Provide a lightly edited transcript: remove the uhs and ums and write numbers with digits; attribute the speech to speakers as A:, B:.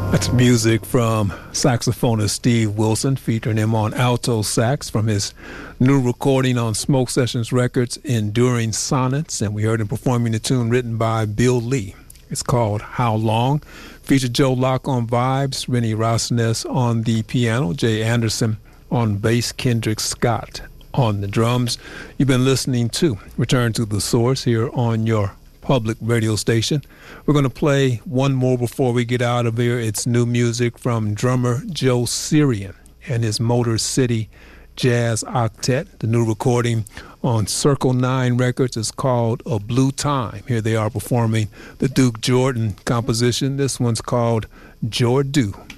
A: That's music from saxophonist Steve Wilson, featuring him on alto sax from his new recording on Smoke Sessions Records, Enduring Sonnets, and we heard him performing the tune written by Bill Lee. It's called How Long. Featured Joe Locke on vibes, Rennie Rosnes on the piano, Jay Anderson on bass, Kendrick Scott on the drums. You've been listening to Return to the Source here on your public radio station. We're going to play one more before we get out of here. It's new music from drummer Joe Syrian and his Motor City Jazz Octet. The new recording on Circle 9 Records is called A Blue Time. Here they are performing the Duke Jordan composition. This one's called Jordu.